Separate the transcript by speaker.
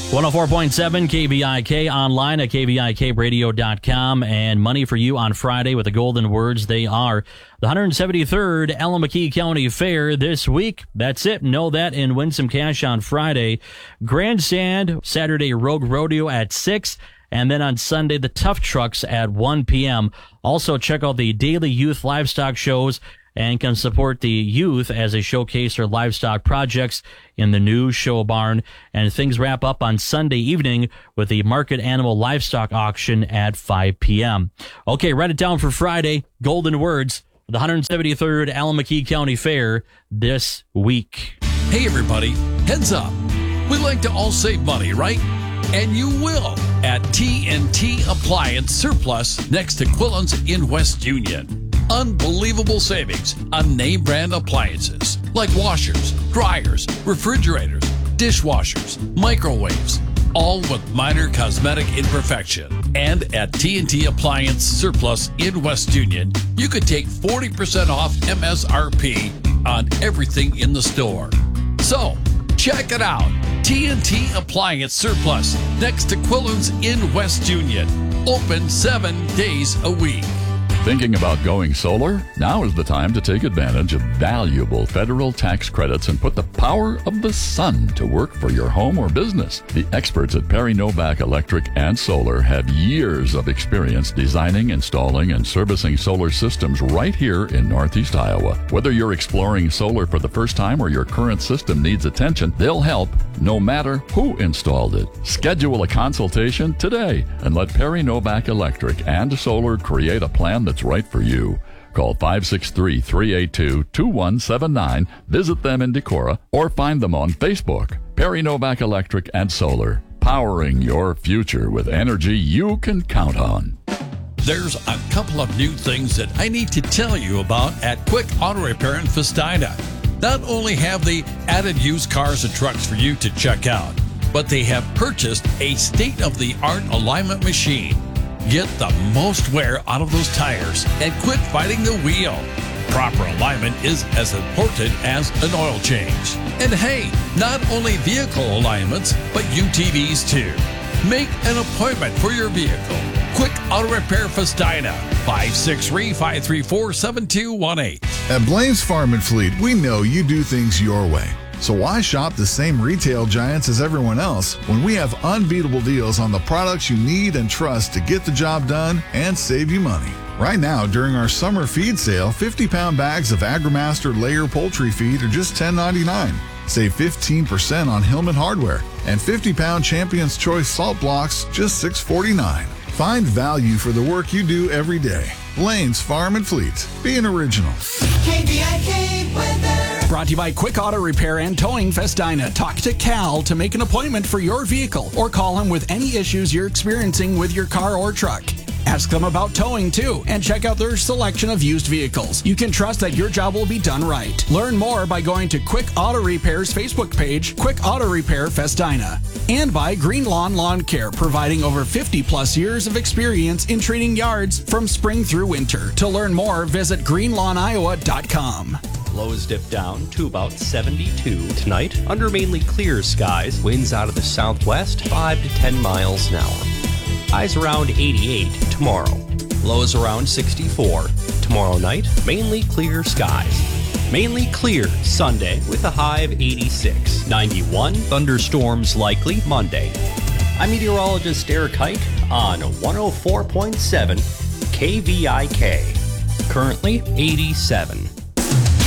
Speaker 1: 104.7 KVIK, online at KVIKradio.com, and money for you on Friday with the golden words. They are the 173rd Allamakee County Fair this week. That's it. Know that and win some cash on Friday. Grandstand, Saturday Rogue Rodeo at 6, and then on Sunday, the Tough Trucks at 1 p.m. Also, check out the daily youth livestock shows and can support the youth as they showcase their livestock projects in the new show barn. And things wrap up on Sunday evening with the market animal livestock auction at 5 p.m. Okay, write it down for Friday. Golden words, the 173rd Allamakee County Fair this week.
Speaker 2: Hey, everybody, heads up. We like to all save money, right? And you will at TNT Appliance Surplus next to Quillen's in West Union. Unbelievable savings on name brand appliances like washers, dryers, refrigerators, dishwashers, microwaves, all with minor cosmetic imperfection. And at TNT Appliance Surplus in West Union, you could take 40% off MSRP on everything in the store. So, check it out. TNT Appliance Surplus next to Quillen's in West Union. Open 7 days a week.
Speaker 3: Thinking about going solar? Now is the time to take advantage of valuable federal tax credits and put the power of the sun to work for your home or business. The experts at Perry Novak Electric and Solar have years of experience designing, installing, and servicing solar systems right here in Northeast Iowa. Whether you're exploring solar for the first time or your current system needs attention, they'll help no matter who installed it. Schedule a consultation today and let Perry Novak Electric and Solar create a plan that's right for you. Call 563-382-2179, visit them in Decorah, or find them on Facebook. Perry Novak Electric and Solar, powering your future with energy you can count on.
Speaker 2: There's a couple of new things that I need to tell you about at Quick Auto Repair in Festina. Not only have they added used cars and trucks for you to check out, but they have purchased a state-of-the-art alignment machine. Get the most wear out of those tires and quit fighting the wheel. Proper alignment is as important as an oil change. And hey, not only vehicle alignments, but UTVs too. Make an appointment for your vehicle. Quick Auto Repair Festina, 563-534-7218.
Speaker 4: At Blaine's Farm and Fleet, we know you do things your way. So why shop the same retail giants as everyone else when we have unbeatable deals on the products you need and trust to get the job done and save you money? Right now, during our summer feed sale, 50-pound bags of AgriMaster layer poultry feed are just $10.99. Save 15% on Hillman hardware, and 50-pound Champion's Choice salt blocks just $6.49. Find value for the work you do every day. Blaine's Farm and Fleet. Be an original.
Speaker 5: KVIK weather.
Speaker 6: Brought to you by Quick Auto Repair and Towing Festina. Talk to Cal to make an appointment for your vehicle or call him with any issues you're experiencing with your car or truck. Ask them about towing too and check out their selection of used vehicles. You can trust that your job will be done right. Learn more by going to Quick Auto Repair's Facebook page, Quick Auto Repair Festina. And by Green Lawn Lawn Care, providing over 50 plus years of experience in treating yards from spring through winter. To learn more, visit greenlawniowa.com.
Speaker 7: Lows dip down to about 72 tonight. Under mainly clear skies, winds out of the southwest 5 to 10 miles an hour. Highs around 88 tomorrow. Lows around 64. Tomorrow night, mainly clear skies. Mainly clear Sunday with a high of 86. 91, thunderstorms likely Monday. I'm meteorologist Eric Hike on 104.7 KVIK. Currently 87.